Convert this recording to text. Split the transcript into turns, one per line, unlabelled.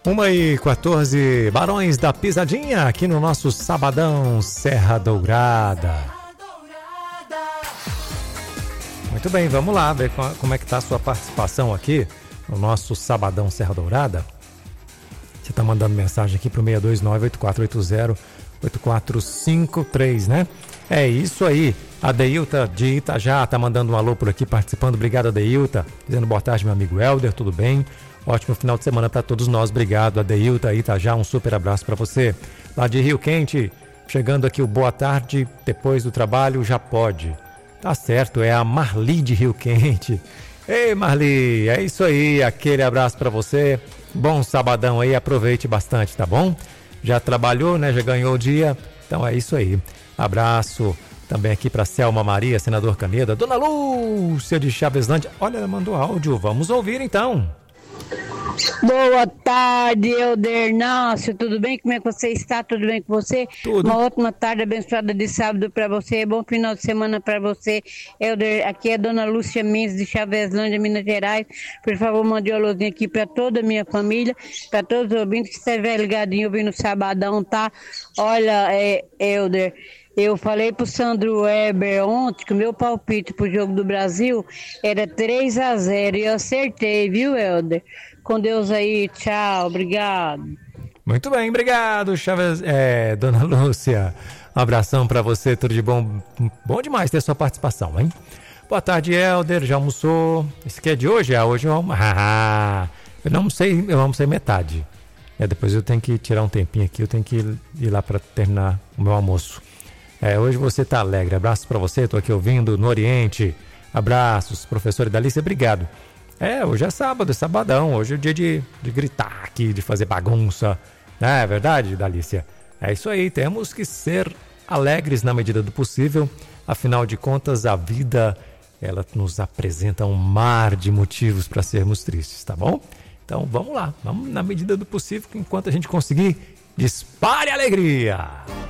1h14, Barões da Pisadinha, aqui no nosso Sabadão Serra Dourada. Muito bem, vamos lá ver como é que tá a sua participação aqui no nosso Sabadão Serra Dourada. Você tá mandando mensagem aqui pro 629-8480-8453, né? É isso aí. A Deilta de Itajá tá mandando um alô por aqui, participando. Obrigado, Deilta. Dizendo boa tarde, meu amigo Helder, tudo bem? Ótimo final de semana para todos nós. Obrigado, Adeilta Itajá. Um super abraço para você. Lá de Rio Quente, chegando aqui o boa tarde. Depois do trabalho, já pode. Tá certo, é a Marli de Rio Quente. Ei, Marli, é isso aí. Aquele abraço para você. Bom sabadão aí, aproveite bastante, tá bom? Já trabalhou, né? Já ganhou o dia. Então é isso aí. Abraço também aqui para Selma Maria, Senador Caneda. Dona Lúcia de Chaveslândia. Olha, ela mandou áudio. Vamos ouvir então.
Boa tarde, Helder Nácio, tudo bem? Como é que você está? Tudo bem com você?
Tudo.
Uma ótima tarde abençoada de sábado para você, bom final de semana para você, Helder. Aqui é a Dona Lúcia Mendes de Chaveslândia, Minas Gerais. Por favor, mande um alôzinho aqui para toda a minha família, para todos os ouvintes que estiverem ligadinhos ouvindo o Sabadão, tá? Olha, Helder, eu falei pro Sandro Weber ontem que o meu palpite pro jogo do Brasil era 3-0 e eu acertei, viu, Helder? Com Deus aí, tchau, obrigado.
Muito bem, obrigado, Dona Lúcia. Um abração pra você, tudo de bom. Bom demais ter sua participação, hein? Boa tarde, Helder, já almoçou? Esse aqui é de hoje? Hoje eu almocei metade. Depois eu tenho que tirar um tempinho aqui, eu tenho que ir lá pra terminar o meu almoço. Hoje você tá alegre, abraço pra você, tô aqui ouvindo no Oriente. Abraços, professora Dalícia, obrigado. Hoje é sábado, é sabadão, hoje é o dia de gritar aqui, de fazer bagunça. É verdade, Dalícia? É isso aí, temos que ser alegres na medida do possível. Afinal de contas, a vida, ela nos apresenta um mar de motivos para sermos tristes, tá bom? Então vamos lá, vamos na medida do possível, que enquanto a gente conseguir, dispare a alegria!